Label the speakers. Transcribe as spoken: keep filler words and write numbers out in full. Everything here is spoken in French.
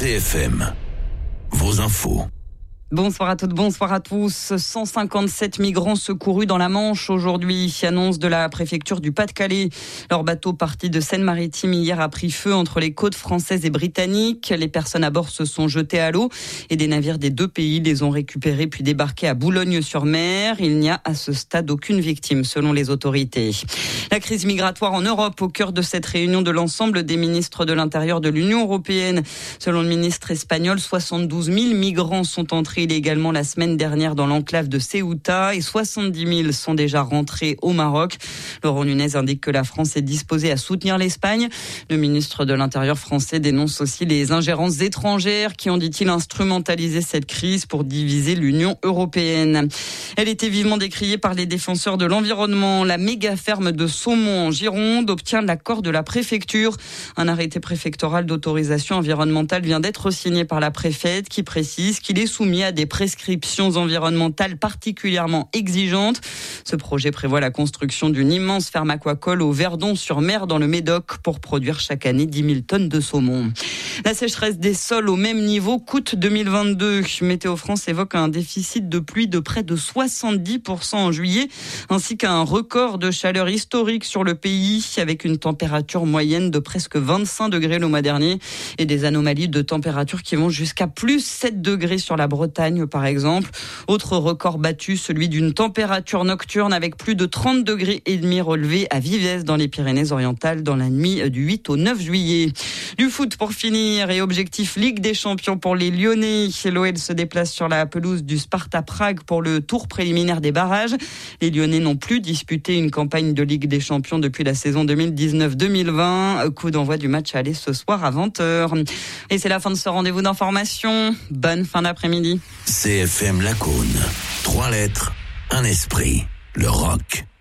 Speaker 1: C F M, vos infos.
Speaker 2: Bonsoir à toutes, bonsoir à tous. cent cinquante-sept migrants secourus dans la Manche aujourd'hui, annonce de la préfecture du Pas-de-Calais. Leur bateau parti de Seine-Maritime hier a pris feu entre les côtes françaises et britanniques. Les personnes à bord se sont jetées à l'eau et des navires des deux pays les ont récupérés puis débarqués à Boulogne-sur-Mer. Il n'y a à ce stade aucune victime selon les autorités. La crise migratoire en Europe au cœur de cette réunion de l'ensemble des ministres de l'Intérieur de l'Union européenne. Selon le ministre espagnol, soixante-douze mille migrants sont entrés illégalement la semaine dernière dans l'enclave de Ceuta et soixante-dix mille sont déjà rentrés au Maroc. Laurent Nunez indique que la France est disposée à soutenir l'Espagne. Le ministre de l'Intérieur français dénonce aussi les ingérences étrangères qui ont, dit-il, instrumentalisé cette crise pour diviser l'Union européenne. Elle était vivement décriée par les défenseurs de l'environnement. La méga ferme de Saumont en Gironde obtient l'accord de la préfecture. Un arrêté préfectoral d'autorisation environnementale vient d'être signé par la préfète qui précise qu'il est soumis à des prescriptions environnementales particulièrement exigeantes. Ce projet prévoit la construction d'une immense ferme aquacole au Verdon-sur-Mer dans le Médoc pour produire chaque année dix mille tonnes de saumon. La sécheresse des sols au même niveau qu'août deux mille vingt-deux. Météo France évoque un déficit de pluie de près de soixante-dix pour cent en juillet, ainsi qu'un record de chaleur historique sur le pays, avec une température moyenne de presque vingt-cinq degrés le mois dernier et des anomalies de température qui vont jusqu'à plus sept degrés sur la Bretagne, par exemple. Autre record battu, celui d'une température nocturne avec plus de trente degrés et demi relevé à Vivès dans les Pyrénées-Orientales dans la nuit du huit au neuf juillet. Du foot pour finir et objectif Ligue des Champions pour les Lyonnais. L'O L se déplace sur la pelouse du Sparta Prague pour le tour préliminaire des barrages. Les Lyonnais n'ont plus disputé une campagne de Ligue des Champions depuis la saison deux mille dix-neuf deux mille vingt. Coup d'envoi du match aller ce soir à vingt heures. Et c'est la fin de ce rendez-vous d'information. Bonne fin d'après-midi.
Speaker 1: C F M Lacaune. Trois lettres, un esprit. Le rock.